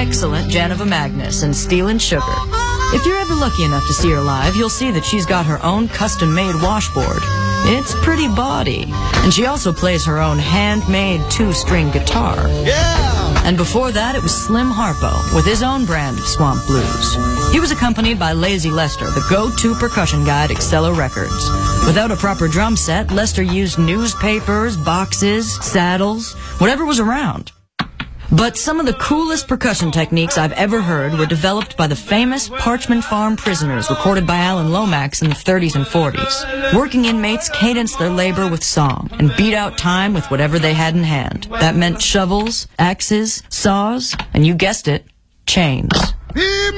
excellent Janova Magnus and Steel and Sugar. If you're ever lucky enough to see her live, you'll see that she's got her own custom-made washboard. It's pretty bawdy. And she also plays her own handmade 2-string guitar. Yeah! And before that, it was Slim Harpo with his own brand of swamp blues. He was accompanied by Lazy Lester, the go-to percussion guy at Excello Records. Without a proper drum set, Lester used newspapers, boxes, saddles, whatever was around. But some of the coolest percussion techniques I've ever heard were developed by the famous Parchman Farm prisoners recorded by Alan Lomax in the 30s and 40s. Working inmates cadenced their labor with song and beat out time with whatever they had in hand. That meant shovels, axes, saws, and you guessed it, chains.